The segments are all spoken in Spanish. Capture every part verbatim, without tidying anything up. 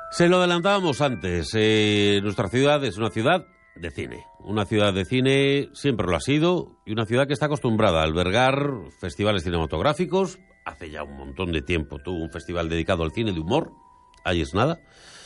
Se lo adelantábamos antes, eh, nuestra ciudad es una ciudad de cine, una ciudad de cine siempre lo ha sido y una ciudad que está acostumbrada a albergar festivales cinematográficos. Hace ya un montón de tiempo tuvo un festival dedicado al cine de humor, ahí es nada.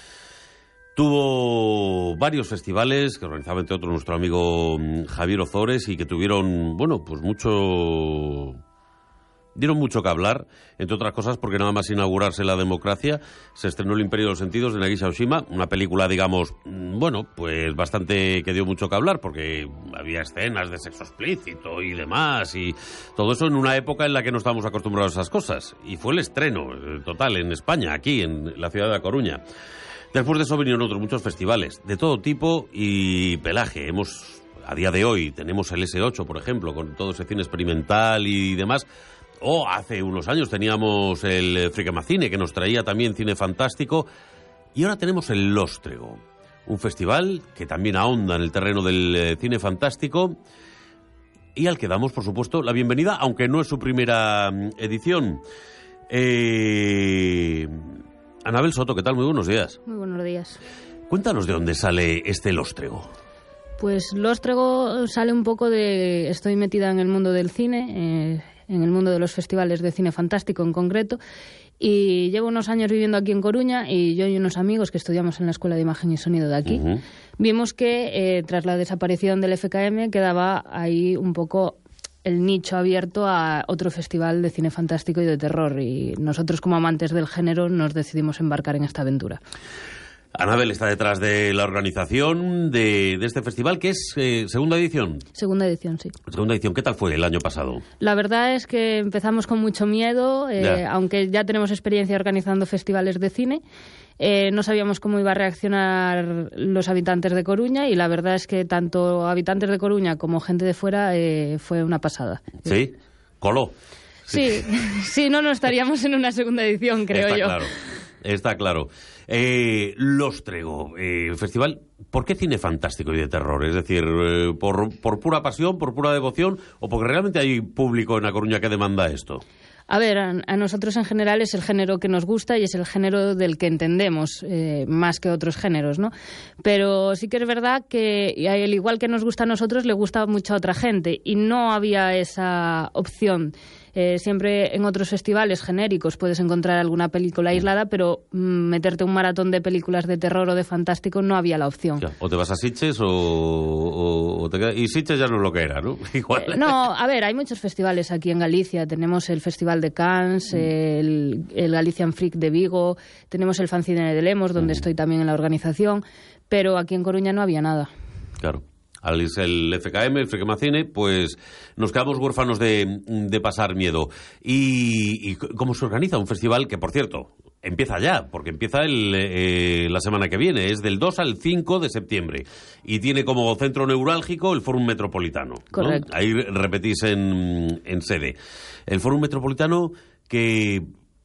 Tuvo varios festivales que organizaba entre otros nuestro amigo Javier Ozores y que tuvieron, bueno, pues mucho... Dieron mucho que hablar, entre otras cosas porque nada más inaugurarse la democracia se estrenó El Imperio de los Sentidos de Nagisa Oshima, una película, digamos, bueno, pues bastante que dio mucho que hablar porque había escenas de sexo explícito y demás y todo eso en una época en la que no estábamos acostumbrados a esas cosas. Y fue el estreno total en España, aquí en la ciudad de A Coruña. Después de eso vinieron otros muchos festivales de todo tipo y pelaje. Hemos, a día de hoy, tenemos el ese ocho, por ejemplo, con todo ese cine experimental y demás. O hace unos años teníamos el Fricamacine, que nos traía también cine fantástico. Y ahora tenemos el Lóstrego, un festival que también ahonda en el terreno del eh, cine fantástico y al que damos, por supuesto, la bienvenida, aunque no es su primera mm, edición. Eh... Anabel Soto, ¿qué tal? Muy buenos días. Muy buenos días. Cuéntanos de dónde sale este Lóstrego. Pues Lóstrego sale un poco de... Estoy metida en el mundo del cine... Eh... en el mundo de los festivales de cine fantástico en concreto, y llevo unos años viviendo aquí en Coruña y yo y unos amigos que estudiamos en la Escuela de Imagen y Sonido de aquí, uh-huh. vimos que eh, tras la desaparición del F K M quedaba ahí un poco el nicho abierto a otro festival de cine fantástico y de terror, y nosotros como amantes del género nos decidimos embarcar en esta aventura. Anabel está detrás de la organización de, de este festival, que es eh, segunda edición. Segunda edición, sí. Segunda edición. ¿Qué tal fue el año pasado? La verdad es que empezamos con mucho miedo, eh, ya. aunque ya tenemos experiencia organizando festivales de cine. Eh, no sabíamos cómo iba a reaccionar los habitantes de Coruña, y la verdad es que tanto habitantes de Coruña como gente de fuera eh, fue una pasada. ¿Sí? ¿Coló? Sí, sí, sí, no, no estaríamos en una segunda edición, creo Está yo. Claro. Está claro. Eh, Lóstrego, eh, festival, ¿por qué cine fantástico y de terror? Es decir, eh, por, ¿por pura pasión, por pura devoción o porque realmente hay público en A Coruña que demanda esto? A ver, a, a nosotros en general es el género que nos gusta y es el género del que entendemos eh, más que otros géneros, ¿no? Pero sí que es verdad que, al igual que nos gusta a nosotros, le gusta mucho a otra gente y no había esa opción. Eh, siempre en otros festivales genéricos puedes encontrar alguna película aislada, pero mm, meterte un maratón de películas de terror o de fantástico no había la opción. Ya, o te vas a Sitges o, o, o te quedas... Y Sitges ya no es lo que era, ¿no? Igual. Eh, no, a ver, hay muchos festivales aquí en Galicia. Tenemos el Festival de Cannes, mm. el, el Galician Freak de Vigo, tenemos el Fancine de Lemos, donde mm. estoy también en la organización, pero aquí en Coruña no había nada. Claro. Al el F K M, el Fricamacine, pues nos quedamos huérfanos de, de pasar miedo. Y, ¿Y cómo se organiza un festival que, por cierto, empieza ya? Porque empieza el, eh, la semana que viene, es del dos al cinco de septiembre. Y tiene como centro neurálgico el Fórum Metropolitano, ¿no? Correcto. Ahí repetís en, en sede. El Fórum Metropolitano que...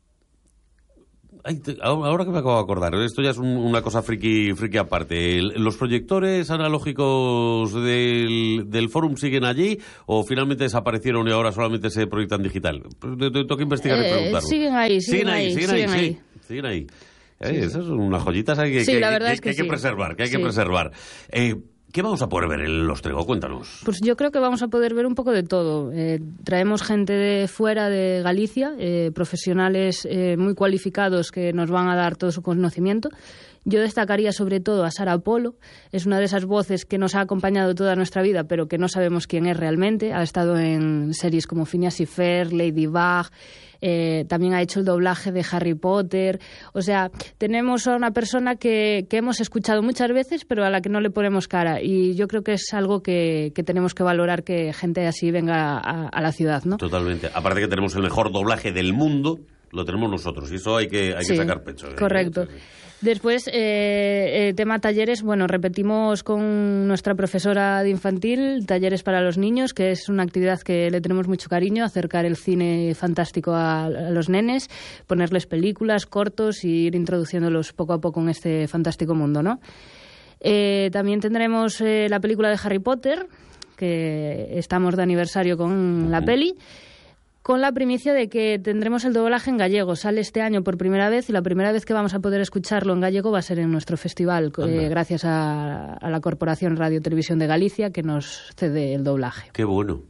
Ay, te, ahora que me acabo de acordar, esto ya es un, una cosa friki, friki aparte. ¿Los proyectores analógicos del, del Fórum siguen allí o finalmente desaparecieron y ahora solamente se proyectan digital? Tengo que investigar eh, y preguntarlo. Siguen ahí, siguen, siguen ahí, ahí, siguen, siguen ahí, ahí. Sí, siguen ahí. Eh, Sí, esas son unas joyitas que, sí, que, la verdad que, es que, que hay sí. que preservar, que hay sí. que preservar. Eh, ¿Qué vamos a poder ver en el Lóstrego? Cuéntanos. Pues yo creo que vamos a poder ver un poco de todo. Eh, traemos gente de fuera de Galicia, eh, profesionales eh, muy cualificados que nos van a dar todo su conocimiento. Yo destacaría sobre todo a Sara Polo. Es una de esas voces que nos ha acompañado toda nuestra vida, pero que no sabemos quién es realmente. Ha estado en series como Phineas y Ferb, Ladybug. Eh, también ha hecho el doblaje de Harry Potter. O sea, tenemos a una persona que, que hemos escuchado muchas veces, pero a la que no le ponemos cara. Y yo creo que es algo que, que tenemos que valorar, que gente así venga a, a la ciudad, ¿no? Totalmente. Aparte que tenemos el mejor doblaje del mundo, lo tenemos nosotros. Y eso hay que, hay sí, que sacar pecho. ¿eh? Correcto. Sí, sí. Después, eh, eh, tema talleres, bueno, repetimos con nuestra profesora de infantil, talleres para los niños, que es una actividad que le tenemos mucho cariño, acercar el cine fantástico a, a los nenes, ponerles películas, cortos y ir introduciéndolos poco a poco en este fantástico mundo, ¿no? Eh, también tendremos eh, la película de Harry Potter, que estamos de aniversario con la peli. con la primicia de que tendremos el doblaje en gallego. Sale este año por primera vez y la primera vez que vamos a poder escucharlo en gallego va a ser en nuestro festival, eh, gracias a, a la Corporación Radio Televisión de Galicia, que nos cede el doblaje. ¡Qué bueno!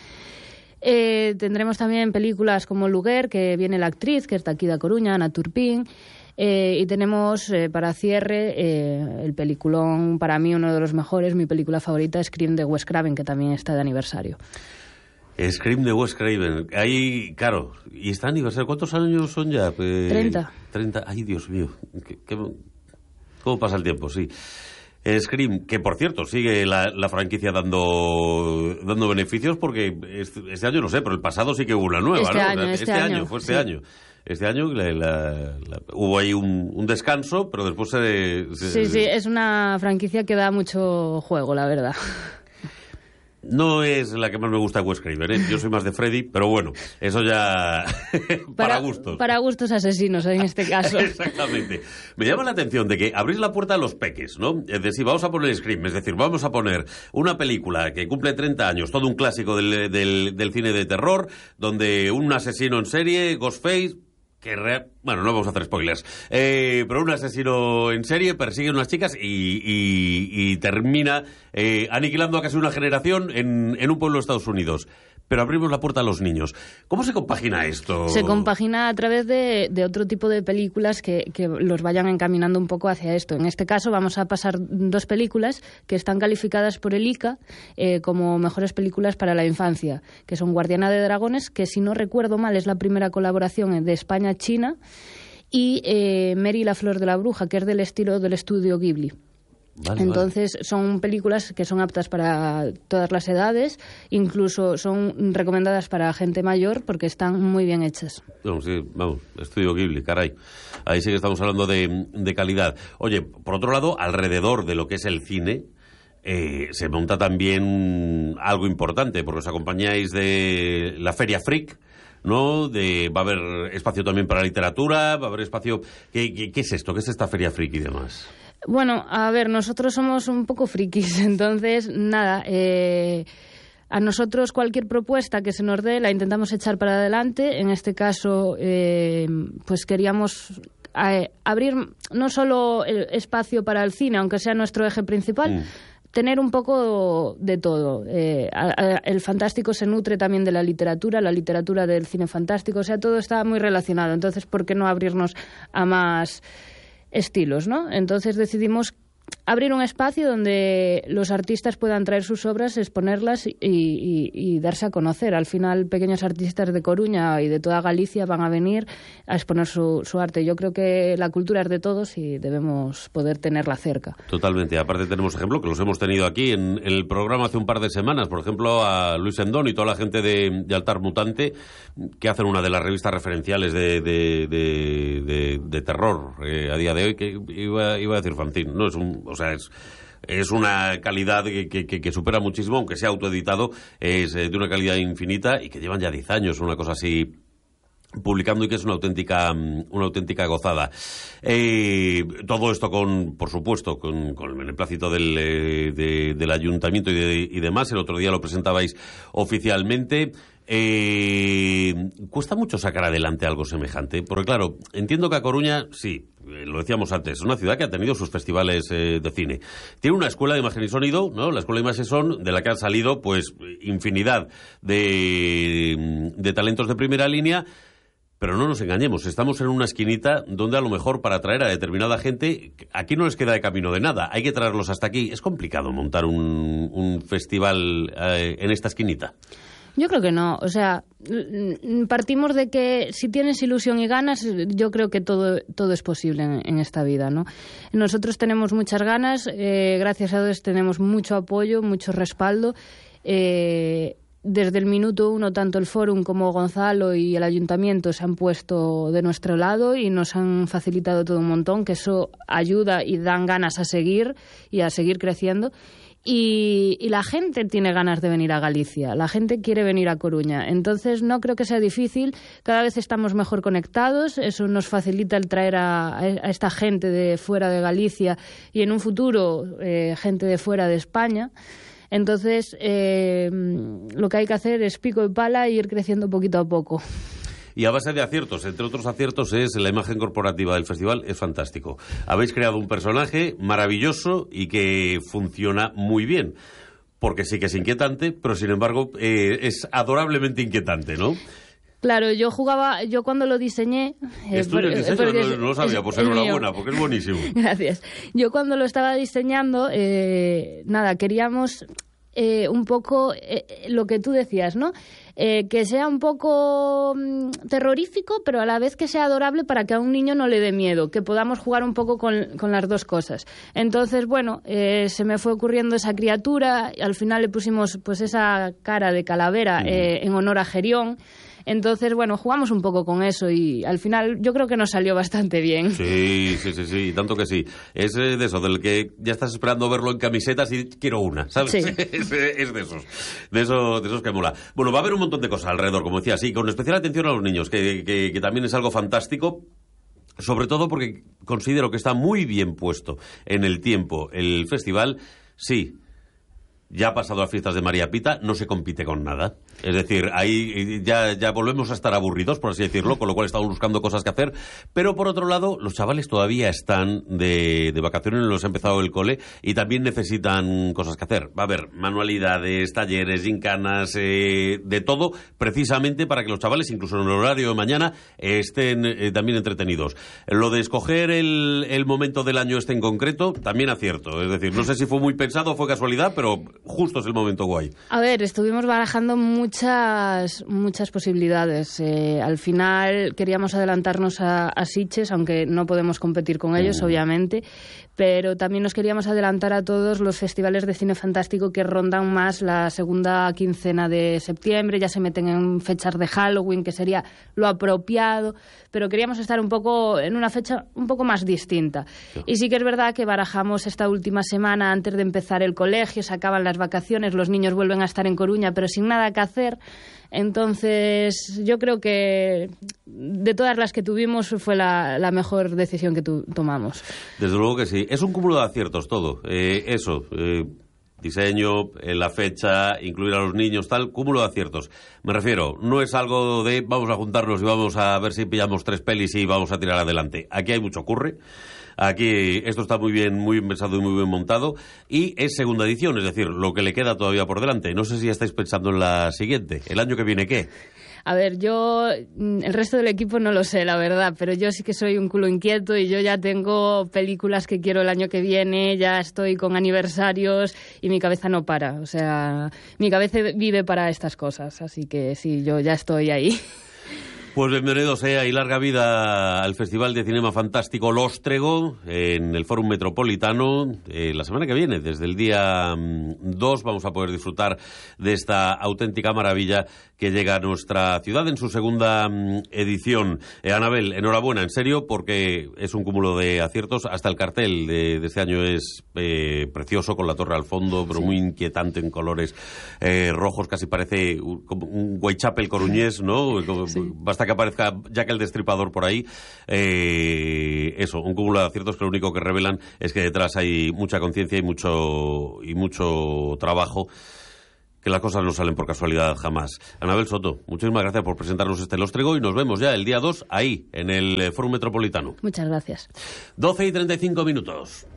Eh, tendremos también películas como Luguer, que viene la actriz, que es de aquí de Coruña, Ana Turpín. Eh, y tenemos eh, para cierre eh, el peliculón, para mí uno de los mejores, mi película favorita, Scream de Wes Craven, que también está de aniversario. Scream de Wes Craven. Ahí, claro, y está aniversario. ¿Cuántos años son ya? Eh, Treinta. Treinta. Ay, Dios mío. ¿Qué, qué, ¿Cómo pasa el tiempo? Sí. Scream, que por cierto sigue la, la franquicia dando dando beneficios, porque este, este año no sé, pero el pasado sí que hubo una nueva, este ¿no? Año, o sea, este, este año, año, fue este sí. año. Este año la, la, la, hubo ahí un, un descanso, pero después se, se... Sí, sí, es una franquicia que da mucho juego, la verdad. No es la que más me gusta de Wes Craven, ¿eh? Yo soy más de Freddy, pero bueno, eso ya para, para gustos. Para gustos asesinos, en este caso. Exactamente. Me llama la atención de que abrís la puerta a los peques, ¿no? Es decir, vamos a poner Scream, es decir, vamos a poner una película que cumple treinta años, todo un clásico del, del, del cine de terror, donde un asesino en serie, Ghostface, que re... bueno, no vamos a hacer spoilers, eh, pero un asesino en serie persigue a unas chicas y, y, y termina eh, aniquilando a casi una generación en, en un pueblo de Estados Unidos. Pero abrimos la puerta a los niños. ¿Cómo se compagina esto? Se compagina a través de, de otro tipo de películas que, que los vayan encaminando un poco hacia esto. En este caso vamos a pasar dos películas que están calificadas por el I C A eh, como mejores películas para la infancia, que son Guardiana de Dragones, que si no recuerdo mal es la primera colaboración de España-China, y eh, Mary y la Flor de la Bruja, que es del estilo del estudio Ghibli. Vale, Entonces vale. Son películas que son aptas para todas las edades, incluso son recomendadas para gente mayor porque están muy bien hechas. Bueno, sí, vamos, estudio Ghibli, caray. Ahí sí que estamos hablando de, de calidad. Oye, por otro lado, alrededor de lo que es el cine, eh, se monta también algo importante, porque os acompañáis de la Feria Freak, ¿no? De, va a haber espacio también para literatura, va a haber espacio... ¿Qué, qué, qué es esto? ¿Qué es esta Feria Freak y demás? Bueno, a ver, nosotros somos un poco frikis, entonces, nada, eh, a nosotros cualquier propuesta que se nos dé la intentamos echar para adelante. En este caso, eh, pues queríamos eh, abrir no solo el espacio para el cine, aunque sea nuestro eje principal, mm. tener un poco de todo. Eh, a, a, el fantástico se nutre también de la literatura, la literatura del cine fantástico, o sea, todo está muy relacionado. Entonces, ¿por qué no abrirnos a más estilos, ¿no? Entonces decidimos abrir un espacio donde los artistas puedan traer sus obras, exponerlas y, y, y darse a conocer. Al final, pequeños artistas de Coruña y de toda Galicia van a venir a exponer su, su arte. Yo creo que la cultura es de todos y debemos poder tenerla cerca. Totalmente. Aparte tenemos ejemplo que los hemos tenido aquí en, en el programa hace un par de semanas. Por ejemplo, a Luis Endón y toda la gente de, de Altar Mutante, que hacen una de las revistas referenciales de, de, de, de, de terror eh, a día de hoy, que iba, iba a decir fanzine. No, es un... O sea, es, es una calidad que, que, que supera muchísimo, aunque sea autoeditado, es de una calidad infinita y que llevan ya diez años, una cosa así, publicando, y que es una auténtica una auténtica gozada. Eh, todo esto con, por supuesto, con, con el beneplácito del, eh, de, del ayuntamiento y, de, y demás. El otro día lo presentabais oficialmente. Eh, cuesta mucho sacar adelante algo semejante, porque claro, entiendo que A Coruña, sí, eh, lo decíamos antes, es una ciudad que ha tenido sus festivales eh, de cine. Tiene una escuela de imagen y sonido, ¿no? La escuela de imagen y sonido, de la que han salido pues infinidad de, de talentos de primera línea. Pero no nos engañemos, estamos en una esquinita donde a lo mejor para atraer a determinada gente, aquí no les queda de camino de nada, hay que traerlos hasta aquí. Es complicado montar un, un festival eh, en esta esquinita. Yo creo que no, o sea, partimos de que si tienes ilusión y ganas, yo creo que todo todo es posible en, en esta vida, ¿no? Nosotros tenemos muchas ganas, eh, gracias a Dios tenemos mucho apoyo, mucho respaldo. Eh, desde el minuto uno, tanto el Fórum como Gonzalo y el Ayuntamiento se han puesto de nuestro lado y nos han facilitado todo un montón, que eso ayuda y dan ganas a seguir y a seguir creciendo. Y, y la gente tiene ganas de venir a Galicia, la gente quiere venir a Coruña, entonces no creo que sea difícil, cada vez estamos mejor conectados, eso nos facilita el traer a, a esta gente de fuera de Galicia y en un futuro eh, gente de fuera de España. Entonces, eh, lo que hay que hacer es pico y pala e ir creciendo poquito a poco. Y a base de aciertos, entre otros aciertos, es la imagen corporativa del festival, es fantástico. Habéis creado un personaje maravilloso y que funciona muy bien. Porque sí que es inquietante, pero sin embargo eh, es adorablemente inquietante, ¿no? Claro, yo jugaba, yo cuando lo diseñé... Eh, ¿Es tuyo el diseño? No, no, no lo sabía, pues enhorabuena, porque es buenísimo. Gracias. Yo cuando lo estaba diseñando, eh, nada, queríamos eh, un poco eh, lo que tú decías, ¿no? Eh, que sea un poco mm, terrorífico, pero a la vez que sea adorable para que a un niño no le dé miedo, que podamos jugar un poco con, con las dos cosas. Entonces, bueno, eh, se me fue ocurriendo esa criatura, y al final le pusimos pues esa cara de calavera eh, en honor a Gerión. Entonces, bueno, jugamos un poco con eso y al final yo creo que nos salió bastante bien. Sí, sí, sí, sí, tanto que sí. Es de eso, del que ya estás esperando verlo en camisetas y quiero una, ¿sabes? Sí. Es, es de esos, de esos, de esos que mola. Bueno, va a haber un montón de cosas alrededor, como decía, sí, con especial atención a los niños, que, que, que también es algo fantástico. Sobre todo porque considero que está muy bien puesto en el tiempo el festival, sí. Ya ha pasado las fiestas de María Pita, no se compite con nada. Es decir, ahí ya, ya volvemos a estar aburridos, por así decirlo, con lo cual estamos buscando cosas que hacer. Pero por otro lado, los chavales todavía están de, de vacaciones, no les ha empezado el cole y también necesitan cosas que hacer. Va a haber manualidades, talleres, gincanas, eh, de todo, precisamente para que los chavales, incluso en el horario de mañana, eh, estén eh, también entretenidos. Lo de escoger el, el momento del año este en concreto, también acierto. Es decir, no sé si fue muy pensado o fue casualidad, pero justo es el momento guay. A ver, estuvimos barajando muchas muchas posibilidades. Eh, al final queríamos adelantarnos a, a Sitges, aunque no podemos competir con ellos, uh. obviamente, pero también nos queríamos adelantar a todos los festivales de cine fantástico que rondan más la segunda quincena de septiembre, ya se meten en fechas de Halloween, que sería lo apropiado, pero queríamos estar un poco en una fecha un poco más distinta. Sí. Y sí que es verdad que barajamos esta última semana antes de empezar el colegio, se acaban las vacaciones, los niños vuelven a estar en Coruña, pero sin nada que hacer. Entonces, yo creo que de todas las que tuvimos fue la, la mejor decisión que tu, tomamos. Desde luego que sí. Es un cúmulo de aciertos todo. Eh, eso, eh, diseño, eh, la fecha, incluir a los niños, tal, cúmulo de aciertos. Me refiero, no es algo de vamos a juntarnos y vamos a ver si pillamos tres pelis y vamos a tirar adelante. Aquí hay mucho curre. Aquí esto está muy bien, muy bien pensado y muy bien montado. Y es segunda edición, es decir, lo que le queda todavía por delante. No sé si ya estáis pensando en la siguiente. ¿El año que viene qué? A ver, yo, el resto del equipo no lo sé, la verdad, pero yo sí que soy un culo inquieto y yo ya tengo películas que quiero el año que viene, ya estoy con aniversarios y mi cabeza no para. O sea, mi cabeza vive para estas cosas, así que sí, yo ya estoy ahí. Pues bienvenido sea y larga vida al Festival de Cinema Fantástico Lóstrego en el Fórum Metropolitano. Eh, la semana que viene, desde el día dos, vamos a poder disfrutar de esta auténtica maravilla que llega a nuestra ciudad en su segunda um, edición. Eh, Anabel, enhorabuena, en serio, porque es un cúmulo de aciertos. Hasta el cartel de, de este año es eh, precioso, con la torre al fondo, pero sí, muy inquietante en colores eh, rojos, casi parece un, como un Whitechapel coruñés, ¿no? Sí. Basta que aparezca Jack el Destripador por ahí. Eh, eso, un cúmulo de aciertos que lo único que revelan es que detrás hay mucha conciencia y mucho, y mucho trabajo, que las cosas no salen por casualidad jamás. Anabel Soto, muchísimas gracias por presentarnos este Lóstrego y nos vemos ya el día dos ahí, en el Fórum Metropolitano. Muchas gracias. doce y treinta y cinco minutos.